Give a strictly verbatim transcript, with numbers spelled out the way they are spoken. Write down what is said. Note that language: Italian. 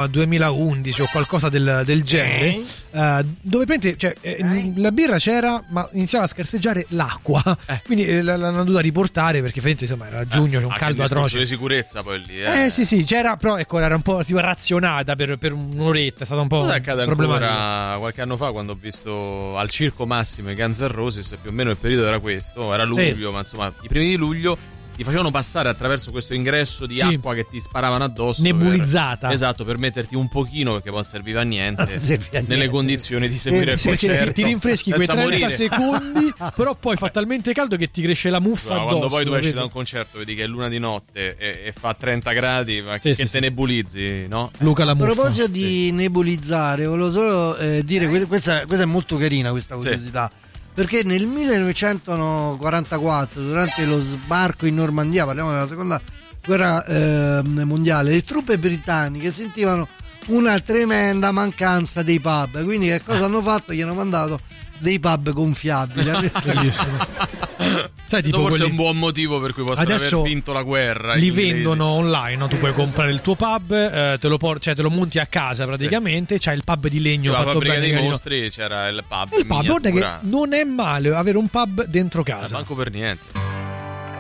insomma duemilaundici o qualcosa del, del genere, eh. uh, dove prende, cioè, eh, la birra c'era ma iniziava a scarseggiare l'acqua, eh. quindi eh, l'hanno dovuta riportare perché insomma era giugno, eh, c'è un caldo atroce di sicurezza poi lì eh. eh sì sì c'era, però ecco era un po' tipo razionata per, per un'oretta, è stato un po' problematico. Qualche anno fa quando ho visto al Circo Massimo i Guns N' Roses, più o meno il periodo era questo, era luglio, eh. ma insomma i primi di luglio ti facevano passare attraverso questo ingresso di sì. acqua che ti sparavano addosso, nebulizzata, per, esatto, per metterti un pochino, perché poi non serviva a niente, serviva nelle niente. Condizioni di seguire eh, il sì, concerto, ti rinfreschi quei trenta morire. Secondi, però poi fa talmente caldo che ti cresce la muffa no, addosso. Quando poi tu esci vedi? da un concerto vedi che è luna di notte e, e fa trenta gradi, ma sì, che sì, te sì. nebulizzi, no? Luca la muffa. A proposito di sì. nebulizzare, volevo solo eh, dire eh. questa, questa è molto carina questa curiosità. Sì. Perché nel millenovecentoquarantaquattro, durante lo sbarco in Normandia, parliamo della seconda guerra eh, mondiale, le truppe britanniche sentivano una tremenda mancanza dei pub, quindi che cosa hanno fatto? Gli hanno mandato dei pub gonfiabili. Sai, tipo forse quelli... è un buon motivo per cui possono adesso aver vinto la guerra. Li vendono online, no? Tu puoi comprare il tuo pub, eh, te, lo por- cioè, te lo monti a casa praticamente. Sì. C'hai il pub di legno la fatto fabbrica bene. Dei carino. mostri c'era il pub. E il pub, guarda che non è male avere un pub dentro casa. Eh, manco per niente.